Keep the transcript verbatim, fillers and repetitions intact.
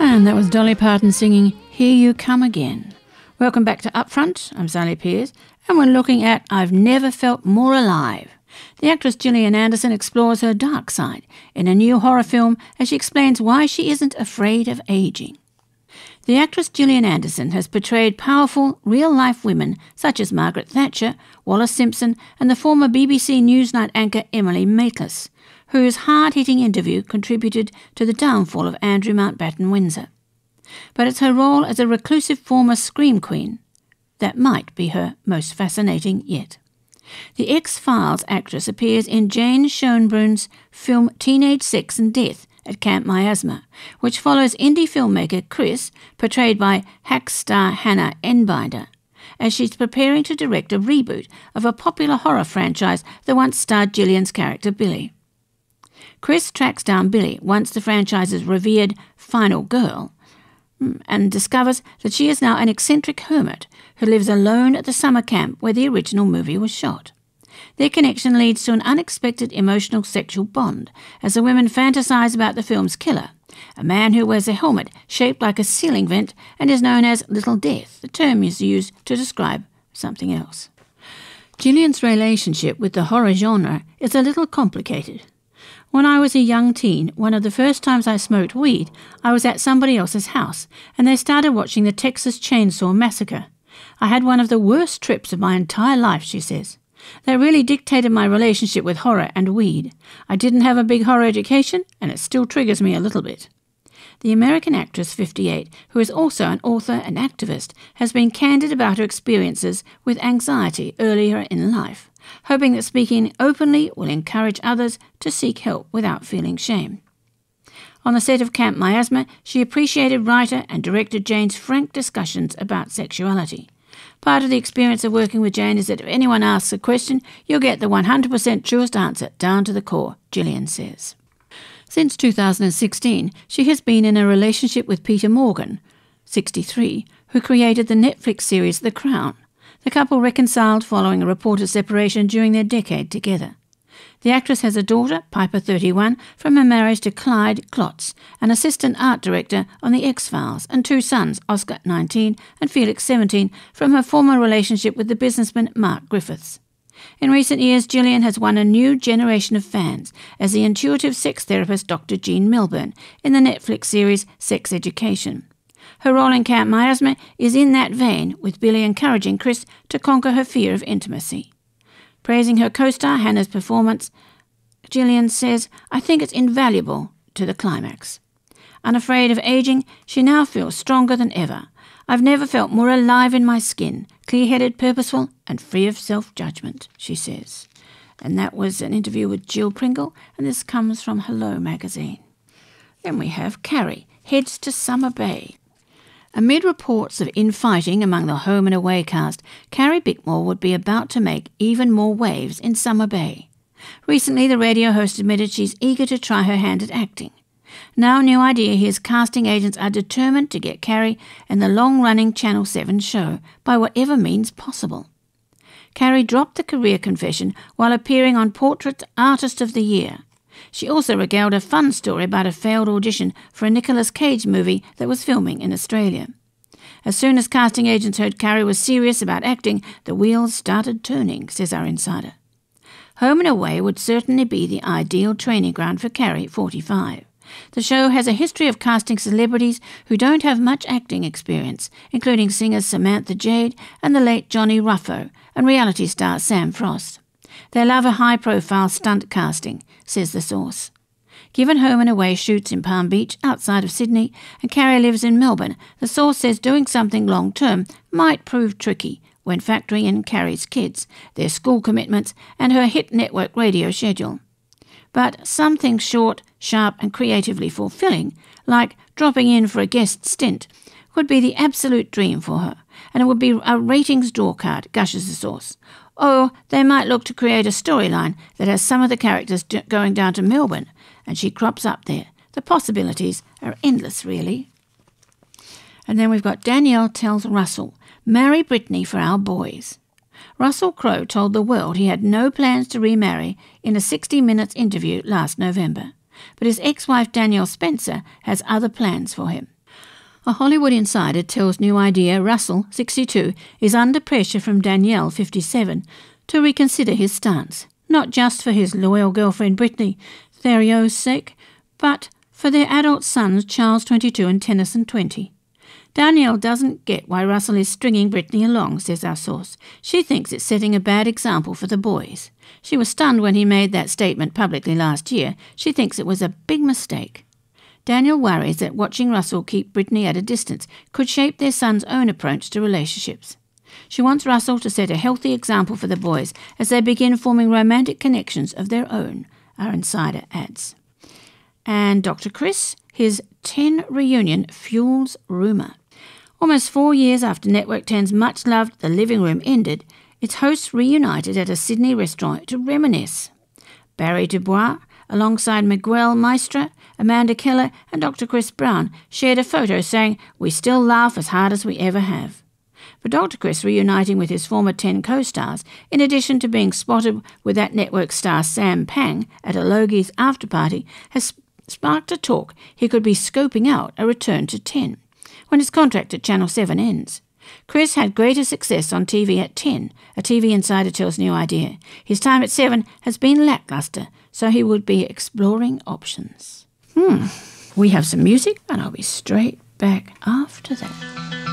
And that was Dolly Parton singing Here You Come Again. Welcome back to Upfront. I'm Sally Pearce, and we're looking at I've Never Felt More Alive. The actress Gillian Anderson explores her dark side in a new horror film as she explains why she isn't afraid of aging. The actress Gillian Anderson has portrayed powerful, real-life women such as Margaret Thatcher, Wallace Simpson, and the former B B C Newsnight anchor Emily Maitlis, whose hard-hitting interview contributed to the downfall of Andrew Mountbatten Windsor. But it's her role as a reclusive former scream queen that might be her most fascinating yet. The X-Files actress appears in Jane Schoenbrun's film Teenage Sex and Death at Camp Miasma, which follows indie filmmaker Chris, portrayed by Hack star Hannah Enbinder, as she's preparing to direct a reboot of a popular horror franchise that once starred Gillian's character Billy. Chris tracks down Billy once the franchise's revered final girl and discovers that she is now an eccentric hermit who lives alone at the summer camp where the original movie was shot. Their connection leads to an unexpected emotional sexual bond as the women fantasize about the film's killer, a man who wears a helmet shaped like a ceiling vent and is known as Little Death, the term is used to describe something else. Gillian's relationship with the horror genre is a little complicated. When I was a young teen, one of the first times I smoked weed, I was at somebody else's house, and they started watching the Texas Chainsaw Massacre. I had one of the worst trips of my entire life, she says. That really dictated my relationship with horror and weed. I didn't have a big horror education, and it still triggers me a little bit. The American actress, fifty-eight, who is also an author and activist, has been candid about her experiences with anxiety earlier in life, hoping that speaking openly will encourage others to seek help without feeling shame. On the set of Camp Miasma, she appreciated writer and director Jane's frank discussions about sexuality. Part of the experience of working with Jane is that if anyone asks a question, you'll get the one hundred percent truest answer down to the core, Gillian says. Since two thousand sixteen, she has been in a relationship with Peter Morgan, sixty-three, who created the Netflix series The Crown. The couple reconciled following a reported separation during their decade together. The actress has a daughter, Piper, thirty-one, from her marriage to Clyde Klotz, an assistant art director on The X-Files, and two sons, Oscar, nineteen, and Felix, seventeen, from her former relationship with the businessman Mark Griffiths. In recent years, Gillian has won a new generation of fans as the intuitive sex therapist Doctor Jean Milburn in the Netflix series Sex Education. Her role in Camp Miasma is in that vein, with Billy encouraging Chris to conquer her fear of intimacy. Praising her co-star Hannah's performance, Gillian says, "I think it's invaluable to the climax. Unafraid of aging, she now feels stronger than ever. I've never felt more alive in my skin, clear-headed, purposeful, and free of self-judgment," she says. And that was an interview with Jill Pringle, and this comes from Hello magazine. Then we have Carrie heads to Summer Bay. Amid reports of infighting among the home and away cast, Carrie Bickmore would be about to make even more waves in Summer Bay. Recently, the radio host admitted she's eager to try her hand at acting. Now New Idea hears casting agents are determined to get Carrie in the long-running Channel seven show by whatever means possible. Carrie dropped the career confession while appearing on Portrait Artist of the Year. She also regaled a fun story about a failed audition for a Nicolas Cage movie that was filming in Australia. As soon as casting agents heard Carrie was serious about acting, the wheels started turning, says our insider. Home and Away would certainly be the ideal training ground for Carrie, forty-five. The show has a history of casting celebrities who don't have much acting experience, including singers Samantha Jade and the late Johnny Ruffo, and reality star Sam Frost. They love a high-profile stunt casting, says the source. Given Home and Away shoots in Palm Beach, outside of Sydney, and Carrie lives in Melbourne, the source says doing something long-term might prove tricky when factoring in Carrie's kids, their school commitments, and her hit network radio schedule. But something short, sharp, and creatively fulfilling, like dropping in for a guest stint, would be the absolute dream for her, and it would be a ratings drawcard, gushes the source. Or they might look to create a storyline that has some of the characters d- going down to Melbourne, and she crops up there. The possibilities are endless, really. And then we've got Danielle tells Russell, "Marry Brittany for our boys." Russell Crowe told the world he had no plans to remarry in a sixty minutes interview last November, but his ex-wife Danielle Spencer has other plans for him. A Hollywood insider tells New Idea Russell, sixty-two, is under pressure from Danielle, fifty-seven, to reconsider his stance, not just for his loyal girlfriend Brittany Theriot's sake, but for their adult sons Charles, twenty-two, and Tennyson, twenty. Danielle doesn't get why Russell is stringing Brittany along, says our source. She thinks it's setting a bad example for the boys. She was stunned when he made that statement publicly last year. She thinks it was a big mistake. Danielle worries that watching Russell keep Brittany at a distance could shape their son's own approach to relationships. She wants Russell to set a healthy example for the boys as they begin forming romantic connections of their own, our insider adds. And Doctor Chris, his ten reunion fuels rumour. Almost four years after Network ten's much-loved The Living Room ended, its hosts reunited at a Sydney restaurant to reminisce. Barry Dubois, alongside Miguel Maestra, Amanda Keller and Doctor Chris Brown, shared a photo saying, "We still laugh as hard as we ever have." For Doctor Chris reuniting with his former ten co-stars, in addition to being spotted with that network star Sam Pang at a Logie's after-party, has sparked a talk he could be scoping out a return to ten, when his contract at Channel seven ends. Chris had greater success on T V at ten, a T V insider tells New Idea. His time at seven has been lacklustre, so he would be exploring options. Hmm, we have some music and I'll be straight back after that.